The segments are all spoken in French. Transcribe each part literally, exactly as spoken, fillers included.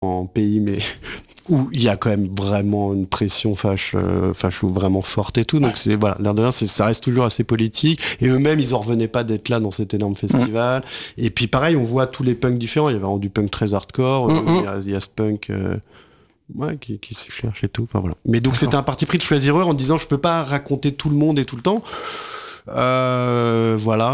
en pays, mais où il y a quand même vraiment une pression fâche, euh, fâche vraiment forte et tout. Donc c'est voilà, l'air de rien, c'est, ça reste toujours assez politique. Et eux-mêmes, ils en revenaient pas d'être là dans cet énorme festival. Mmh. Et puis pareil, on voit tous les punks différents. Il y a vraiment du punk très hardcore. Mmh. Il y a, il y a ce punk. Euh, Ouais, qui, qui se cherche et tout. Enfin, voilà. Mais donc, c'était un parti pris de choisir eux en disant je peux pas raconter tout le monde et tout le temps. Euh, voilà.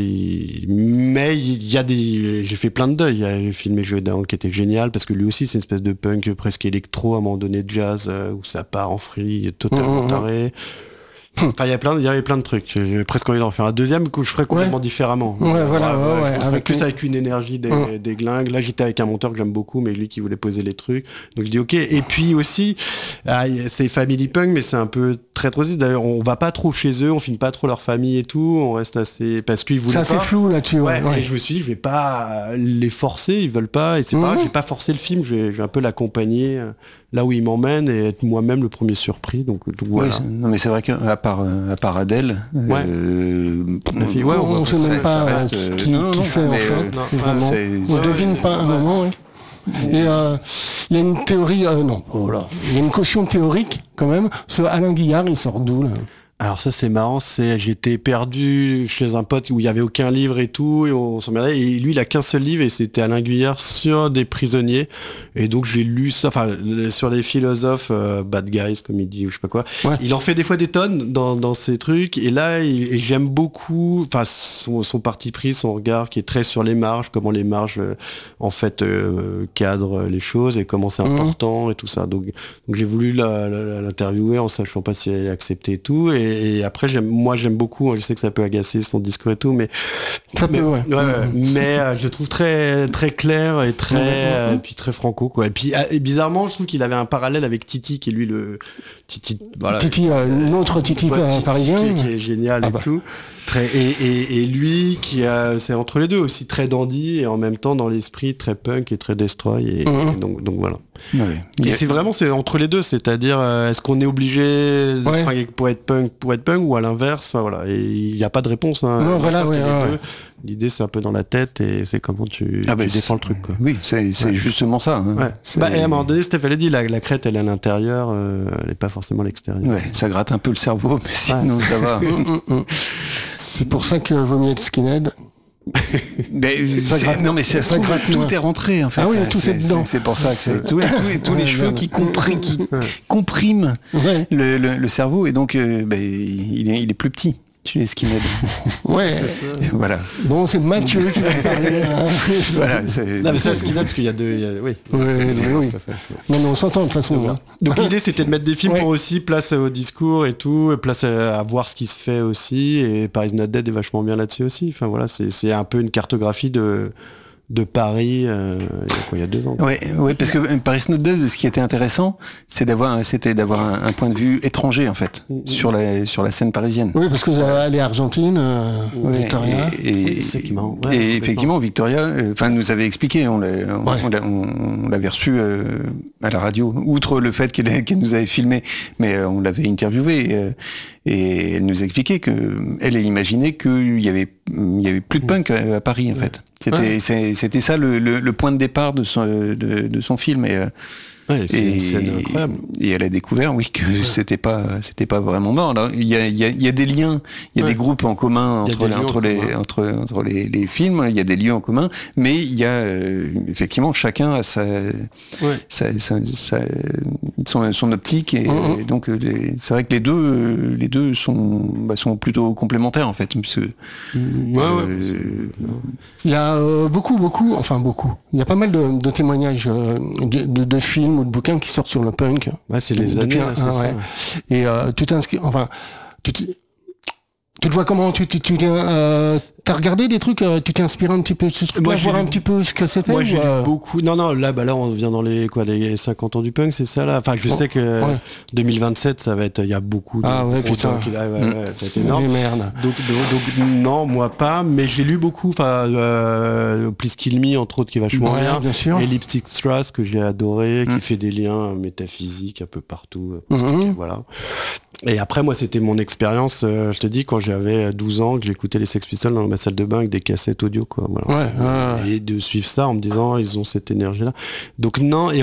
Et, mais il y a des. J'ai fait plein de deuil. J'ai filmé Joe Down qui était génial parce que lui aussi, c'est une espèce de punk presque électro à un moment donné de jazz euh, où ça part en free, totalement mmh, taré. Enfin, il y a plein, il y avait plein de trucs. J'ai presque envie d'en faire un deuxième que je ferais complètement ouais. différemment. Ouais, ouais voilà, ouais, ouais, ouais, je avec plus une... avec une énergie des, ouais. des glingues. Là, j'étais avec un monteur que j'aime beaucoup, mais lui qui voulait poser les trucs. Donc, je dis ok. Et puis aussi, ah, c'est Family Punk, mais c'est un peu très trop. D'ailleurs, on va pas trop chez eux, on filme pas trop leur famille et tout. On reste assez parce qu'ils voulaient. C'est assez flou là-dessus. Ouais, ouais, ouais. Et je me suis dit, je vais pas les forcer. Ils veulent pas. Et c'est mmh. pas grave. Je vais pas forcer le film. Je vais, je vais un peu l'accompagner là où il m'emmène et être moi-même le premier surpris. Donc, donc voilà. Oui, non, mais c'est vrai qu'à part, à part Adèle, ouais. euh, ouais, on, on, on sait même pas reste, euh, qui, non, qui non, c'est en fait. Euh, non, vraiment. C'est, on ouais, devine pas un moment. Ouais. Et il euh, y a une théorie, euh, non, il oh y a une caution théorique quand même. Ce Alain Guillard, il sort d'où là? Alors ça c'est marrant, c'est j'étais perdu chez un pote où il y avait aucun livre et tout, et on s'emmerdait, et lui il a qu'un seul livre et c'était Alain Guillard sur des prisonniers, et donc j'ai lu ça, enfin sur les philosophes, euh, bad guys comme il dit ou je sais pas quoi. Ouais. Il en fait des fois des tonnes dans, dans ces trucs, et là il, et j'aime beaucoup, enfin son, son parti pris, son regard qui est très sur les marges, comment les marges euh, en fait euh, cadrent les choses et comment c'est important mmh. et tout ça. Donc, donc j'ai voulu la, la, l'interviewer en sachant pas si elle acceptait et tout. Et Et après, j'aime, moi, j'aime beaucoup. Je sais que ça peut agacer son discours et tout, mais ça mais, peut, ouais. ouais, ouais mais euh, je le trouve très, très clair et très, euh, et puis très franco, quoi. Et puis, et bizarrement, je trouve qu'il avait un parallèle avec Titi, qui est lui le Titi, voilà, Titi, euh, l'autre Titi euh, parisien, qui, qui est génial ah et bah. tout. Très, et, et, et lui, qui a, c'est entre les deux aussi très dandy et en même temps dans l'esprit très punk et très destroy. Et, mmh. et donc, donc voilà. Ouais. Et a... c'est vraiment c'est entre les deux, c'est-à-dire euh, est-ce qu'on est obligé de ouais. se fringuer pour être punk, pour être punk ou à l'inverse. Enfin voilà. Et il n'y a pas de réponse. Hein. Non, voilà, ouais, ouais. L'idée c'est un peu dans la tête et c'est comment tu, ah bah tu défends le truc. Quoi. Oui, c'est, c'est ouais. justement ça. Hein. Ouais. Bah, et à un moment donné, Steph elle a dit la, la crête elle est à l'intérieur, euh, elle n'est pas forcément à l'extérieur. Ouais, ça gratte un peu le cerveau, mais sinon ouais. ça va. C'est pour ça que vaut mieux être skinhead. mais gratte, non mais c'est, ça gratte, tout ouais. est rentré en fait. Ah oui, tout c'est, est dedans. C'est, c'est pour ça que c'est tous, tous, tous les ouais, cheveux qui, compri- qui ouais. compriment ouais. Le, le, le cerveau et donc euh, bah, il, est, il est plus petit. Tu es skinhead. Ouais. C'est voilà. Bon, c'est Mathieu qui va parler. Hein. Voilà. C'est... Non, mais c'est skinhead parce qu'il y a deux. Il y a... Oui. Ouais, mais oui. Non, mais on s'entend de toute façon. Donc, hein. donc l'idée, c'était de mettre des films ouais. pour aussi place au discours et tout, et place à, à voir ce qui se fait aussi. Et Paris Not Dead est vachement bien là-dessus aussi. Enfin voilà, c'est, c'est un peu une cartographie de. de Paris euh, il, y a quoi, il y a deux ans. Oui, ouais, parce que Paris Not Dead, ce qui était intéressant, c'est d'avoir, c'était d'avoir un, un point de vue étranger en fait mmh. sur la sur la scène parisienne. Oui, parce que vous avez allé à Argentine, euh, ouais, Victoria. Et, et, oui, c'est qui marrant. Ouais, et effectivement, Victoria, enfin, euh, nous avait expliqué, on, l'a, on, ouais. on, l'a, on, on l'avait reçu euh, à la radio, outre le fait qu'elle, qu'elle nous avait filmé, mais euh, on l'avait interviewé. Euh, Et elle nous expliquait que elle, elle imaginait qu'il y avait, il y avait plus de punk à, à Paris en fait. C'était, ouais. c'est, c'était ça le, le, le point de départ de son, de, de son film. Et, ouais, c'est et, une scène incroyable. Et elle a découvert, oui, que ouais. c'était pas, c'était pas vraiment mort. Alors, il y a, il y a, il y a des liens, il y a ouais. des groupes en commun entre, les, entre, les, commun. entre, entre les, les films. Il y a des lieux en commun, mais il y a euh, effectivement chacun a sa, ouais. sa, sa, sa son, son optique et, mmh. et donc les, c'est vrai que les deux, les deux sont, bah, sont plutôt complémentaires en fait. Parce que, mmh. ouais, euh, ouais. Il y a euh, beaucoup, beaucoup, enfin beaucoup. Il y a pas mal de, de témoignages euh, de, de, de films ou de bouquins qui sortent sur le punk. Ouais, c'est les années. Un, c'est ouais. ça, ouais. Et euh, tu t'inscris, enfin, tu, tu te vois comment tu, tu, tu euh, t'as regardé des trucs, euh, tu t'es inspiré un petit peu de ce truc-là, voir un petit peu ce que c'était. Moi, j'ai euh... lu beaucoup. Non, non, là, bah là, on vient dans les quoi, les cinquante ans du punk, c'est ça là. Enfin, je oh, sais que ouais. deux mille vingt-sept, ça va être, il y a beaucoup de. Ah ouais, putain. Qui, ah, ouais, mmh. ouais, ça va être énorme. Mais merde. Donc, donc, donc, non, moi pas, mais j'ai lu beaucoup. Enfin, euh, Please Kill Me, entre autres, qui est vachement ouais, bien. bien sûr. Et Lipstick Strass, que j'ai adoré, mmh. qui fait des liens métaphysiques un peu partout. Mmh. Que, voilà. Et après, moi, c'était mon expérience, euh, je te dis, quand j'avais douze ans, que j'écoutais les Sex Pistols dans ma salle de bain avec des cassettes audio, quoi. Voilà. Ouais, ouais, ouais. Et de suivre ça en me disant, ils ont cette énergie-là. Donc non, et